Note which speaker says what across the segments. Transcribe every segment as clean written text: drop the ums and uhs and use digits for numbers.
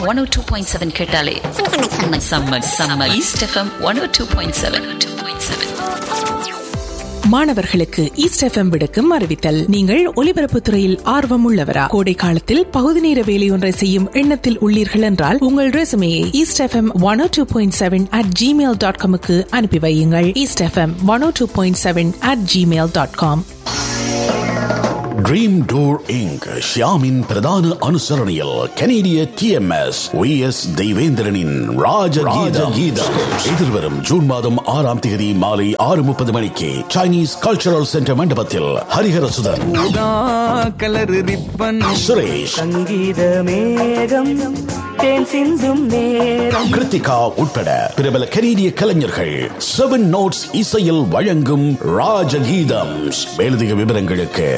Speaker 1: 102.7 கேட்டாலே summer east FM 102.7.
Speaker 2: மாணவர்களுக்கு east FM விடுக்கும் அறிவித்தல். நீங்கள் ஒலிபரப்பு துறையில் ஆர்வம் உள்ளவரா? கோடை காலத்தில் பகுதி நேர வேலையொன்றை செய்யும் எண்ணத்தில் உள்ளீர்கள் என்றால் உங்கள் ரெசுமையை ஈஸ்ட் எஃப்எம் 102.7 அனுப்பி வையுங்கள். East FM 102.7
Speaker 3: dream door ink ஷியாமின் பிரதான அனுசரணையில் கனேடிய TMS VS தெய்வேந்திரனின் ராஜகீதம் எதிர்வரும் ஜூன் மாதம் 6ஆம் தேதி மாலை 6:30 மணிக்கு சைனீஸ் கல்ச்சரல் சென்டர் மண்டபத்தில் ஹரிஹரசுதன், சுரேஷ், கிருத்திகா உட்பட பிரபல கனேடிய கலைஞர்கள் 7 நோட்ஸ் இசையில் வழங்கும் ராஜகீதம். மேலதிக விவரங்களுக்கு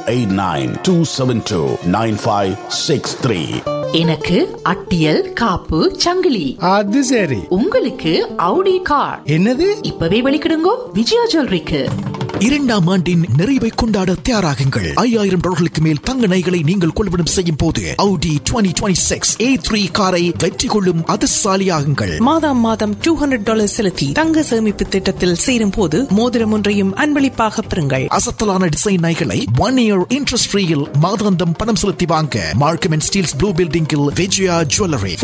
Speaker 3: 289-272-9563.
Speaker 4: எனக்கு அட்டியல் காப்பு சங்கிலி.
Speaker 5: அது சரி.
Speaker 4: உங்களுக்கு அவுடி கார்.
Speaker 5: என்னது?
Speaker 4: இப்பவே வெளிக்கிடுங்கோ விஜயா ஜுவல்லரிக்கு.
Speaker 6: 2ஆம் ஆண்டின் நிறைவை கொண்டாட தயாராகுங்கள். $5,000 மேல் தங்க நகைகளை நீங்கள் கொள்வனம் செய்யும் போது Audi 2026 A3 காரை வெற்றி கொள்ளும் அதிர்ஷ்டசாலியாகுங்கள்.
Speaker 2: மாதம் $200 செலுத்தி தங்க சேமிப்பு திட்டத்தில் சேரும் போது மோதிரம் ஒன்றையும் அன்பளிப்பாக பெறுங்கள்.
Speaker 6: அசத்தலான டிசைன் நகைகளை 1 year interest ஃப்ரீயில் மாதாந்தம் பணம் செலுத்தி வாங்க மார்க்கம் அண்ட் ஸ்டீல்ஸ் ப்ளூ பில்டிங்கில் விஜயா ஜுவல்லரி.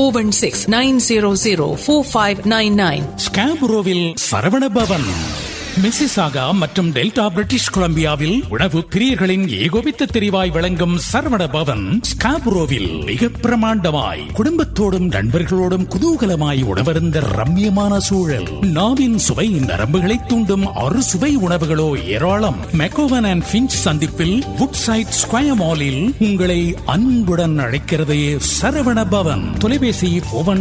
Speaker 2: 416-900-4599.
Speaker 7: ஸ்காபுரோவில் சரவண பவன், மிசிசாகா மற்றும் டெல்டா பிரிட்டிஷ் கொலம்பியாவில் உணவு பிரியர்களின் ஏகோபித்த தெரிவாய் விளங்கும் சரவண பவன் ஸ்காபுரோவில் மிக பிரமாண்டமாய் குடும்பத்தோடும் நண்பர்களோடும் குதூகலமாய் உணவருந்த ரம்மியமான சூழல். நாவின் சுவை நரம்புகளை தூண்டும் அறுசுவை உணவுகளோ ஏராளம். மெக்கோவன் அண்ட் பிஞ்ச் சந்திப்பில் வுட்சைட் ஸ்கொயர் மாலில் உங்களை அன்புடன் அழைக்கிறது சரவண பவன். தொலைபேசி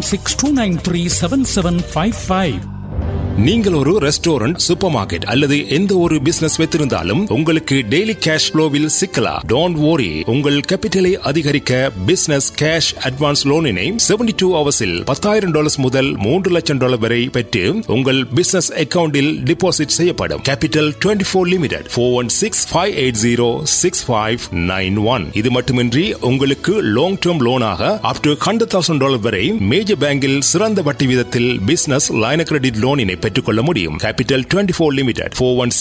Speaker 7: 416-293-7755.
Speaker 8: நீங்கள் ஒரு ரெஸ்டாரண்ட், சூப்பர் மார்க்கெட் அல்லது எந்த ஒரு பிசினஸ் வைத்திருந்தாலும் உங்களுக்கு டெய்லி கேஷ் ஃப்ளோவில் சிக்கலாம். Don't worry. உங்கள் கேபிட்டலை அதிகரிக்க பிசினஸ் கேஷ் அட்வான்ஸ் லோனினை 72 ஹவர்ஸில் $10,000 முதல் $3 லட்சம் வரை பெற்று உங்கள் பிசினஸ் அக்கவுண்டில் டிபாசிட் செய்யப்படும். Capital 24 limited 416-580-6591. இது மட்டுமின்றி உங்களுக்கு லாங் டேர்ம் லோனாக அப் டு $100,000 வரை மேஜர் பேங்கில் சிறந்த வட்டி வீதத்தில் பிசினஸ் லைன் கிரெடிட் லோனினை பெற்றுக்கொள்ள முடியும். Capital 24 limited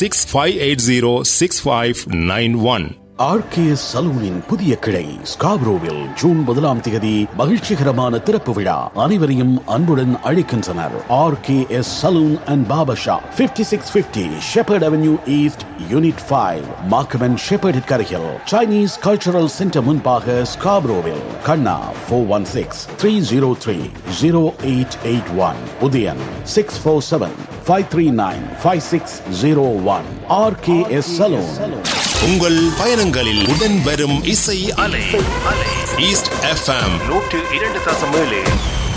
Speaker 8: 416-580-6591.
Speaker 3: RKS சலூனின் புதிய கிளை ஸ்காப்ரோவில் ஜூன் 1ஆம் தேதி மகிழ்ச்சிகரமான திறப்பு விழா. அனைவரையும் அன்புடன் அழைக்கின்றனர். RKS salon and barber shop, 5650 shepherd avenue east, unit 5, Markham and shepherd கரையில், சைனீஸ் கல்ச்சரல் சென்டர் முன்பாக ஸ்காப்ரோவில். கண்ணா 416-303-0881. உதயன் 647-539-5601. RKS salon.
Speaker 8: உங்கள் பயணங்களில் உடன் வரும் இசை அலை. East FM 102.7.